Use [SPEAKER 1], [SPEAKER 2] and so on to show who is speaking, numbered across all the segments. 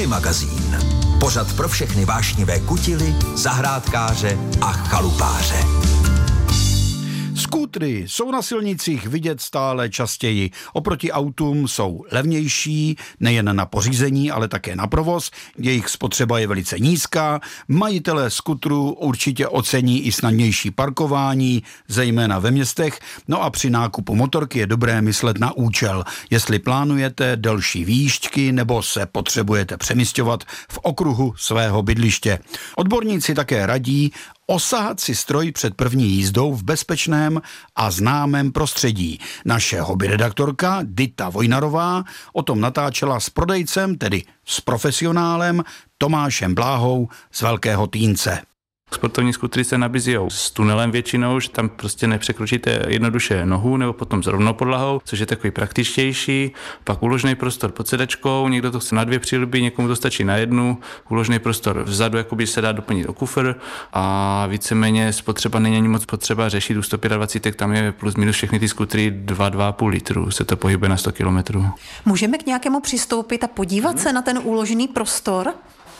[SPEAKER 1] magazín. Pořad pro všechny vášnivé kutily, zahrádkáře a chalupáře.
[SPEAKER 2] Skútry jsou na silnicích vidět stále častěji. Oproti autům jsou levnější, nejen na pořízení, ale také na provoz. Jejich spotřeba je velice nízká. Majitelé skutrů určitě ocení i snadnější parkování, zejména ve městech. No a při nákupu motorky je dobré myslet na účel. Jestli plánujete delší výjížďky nebo se potřebujete přemisťovat v okruhu svého bydliště. Odborníci také radí osahat si stroj před první jízdou v bezpečném a známém prostředí. Naše hobby redaktorka Dita Vojnarová o tom natáčela s prodejcem, tedy s profesionálem Tomášem Bláhou z Velkého Týnce.
[SPEAKER 3] Sportovní skutry se nabízí s tunelem většinou, že tam prostě nepřekročíte jednoduše nohu nebo potom s rovnou podlahou, což je takový praktičtější. Pak úložný prostor pod sedačkou, někdo to chce na 2 přílby, někomu to stačí na 1. Úložný prostor vzadu, jakoby se dá doplnit o kufr a víceméně spotřeba není ani moc potřeba řešit. U 125, tam je plus minus všechny ty skutry 2,5 litru, se to pohybuje na 100 kilometrů.
[SPEAKER 4] Můžeme k nějakému přistoupit a podívat se na ten úložený prostor?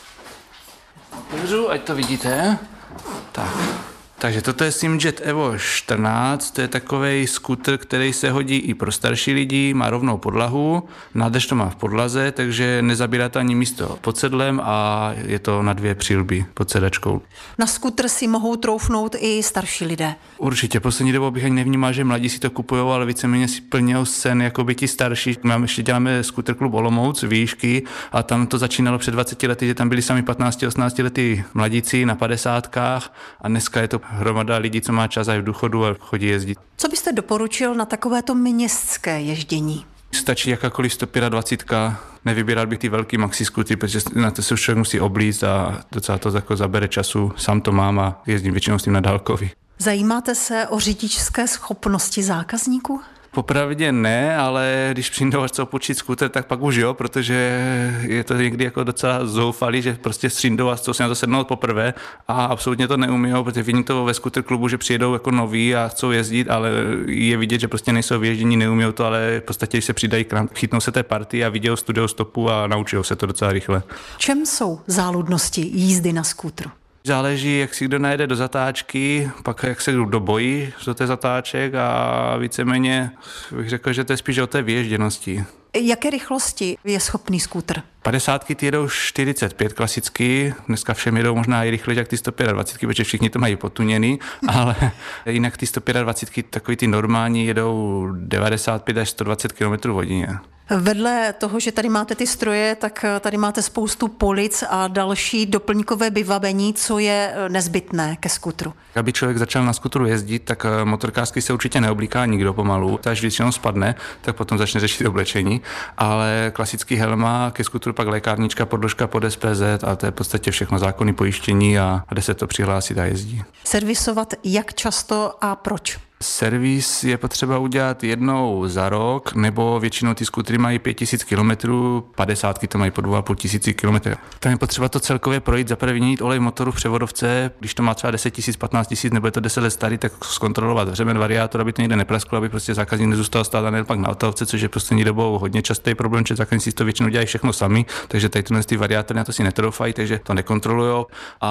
[SPEAKER 3] Ať to vidíte. Tak. Takže toto je Simjet Evo 14, to je takovej skuter, který se hodí i pro starší lidi, má rovnou podlahu, nádrž to má v podlaze, takže nezabírá to ani místo pod sedlem a je to na 2 přílby pod sedačkou.
[SPEAKER 4] Na skuter si mohou troufnout i starší lidé.
[SPEAKER 3] Určitě, poslední dobou bych ani nevnímal, že mladí si to kupujou, ale víceméně si plňují sen jako by ti starší. Ještě děláme skuter klub Olomouc, výšky a tam to začínalo před 20 lety, že tam byli sami 15-18 lety mladíci na 50kách a dneska je to hromada lidí, co má čas a je v důchodu a chodí jezdit.
[SPEAKER 4] Co byste doporučil na takovéto městské ježdění?
[SPEAKER 3] Stačí jakákoliv 125, nevybíral bych ty velký maxi skutry, protože na to se už člověk musí oblíct a docela to jako zabere času. Sám to mám a jezdím většinou s tím na dálkový.
[SPEAKER 4] Zajímáte se o řidičské schopnosti zákazníků?
[SPEAKER 3] Popravdě ne, ale když přijdou až co počít skuter, tak pak už jo, protože je to někdy jako docela zoufalý, že prostě přijdou a chcou si na to sednout poprvé a absolutně to neumíjou, protože vidím to ve skuter klubu, že přijedou jako noví a chcou jezdit, ale je vidět, že prostě nejsou vyježdění, neumíjou to, ale v podstatě, když se přidají k nám, chytnou se té party a vidějí studiou stopu a naučí se to docela rychle.
[SPEAKER 4] Čem jsou záludnosti jízdy na skútru?
[SPEAKER 3] Záleží, jak si kdo najede do zatáčky, pak jak se kdo bojí do té zatáček a víceméně bych řekl, že to je spíš o té vyježděnosti.
[SPEAKER 4] Jaké rychlosti je schopný skútr?
[SPEAKER 3] 50 ty jedou 45 klasicky, dneska všem jedou možná i rychleji jak ty 125, protože všichni to mají potuněný, ale jinak ty 125, takový ty normální jedou 95 až 120 km hodině.
[SPEAKER 4] Vedle toho, že tady máte ty stroje, tak tady máte spoustu polic a další doplňkové vybavení, co je nezbytné ke skútru.
[SPEAKER 3] Aby člověk začal na skútru jezdit, tak motorkářsky se určitě neoblíká nikdo pomalu. Až většinou spadne, tak potom začne řešit oblečení, ale klasický helma, ke skútru pak lékárnička, podložka pod SPZ a to je v podstatě všechno zákonné pojištění a jde se to přihlásit a jezdí.
[SPEAKER 4] Servisovat jak často a proč?
[SPEAKER 3] Servis je potřeba udělat jednou za rok, nebo většinou ty skutry mají 5000 km, 50 to mají po 2500 km. Tam je potřeba to celkově projít, za prvé vyměnit olej motoru v převodovce, když to má třeba 10 000, 15 000, nebo je to 10 let starý, tak zkontrolovat hřeben variátor, aby to někde neprasklo, aby prostě zákazník nezůstal stát a ne pak na autovce, což je poslední dobou hodně častý problém, že zákazníci to většinou dělají všechno sami, takže tady ty variátory na to si netroufají, takže to nekontrolujou,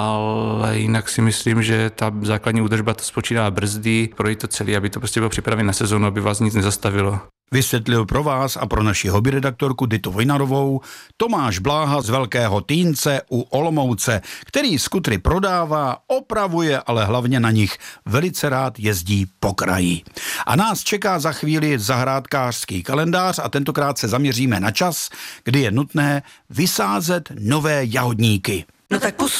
[SPEAKER 3] ale jinak si myslím, že ta základní údržba to spočívá brzdy, projít to celý, aby to prostě bylo připravené na sezónu, aby vás nic nezastavilo.
[SPEAKER 2] Vysvětlil pro vás a pro naši hobby redaktorku Ditu Vojnarovou Tomáš Bláha z Velkého Týnce u Olomouce, který skutry prodává, opravuje, ale hlavně na nich velice rád jezdí po kraji. A nás čeká za chvíli zahrádkářský kalendář a tentokrát se zaměříme na čas, kdy je nutné vysázet nové jahodníky.
[SPEAKER 4] No tak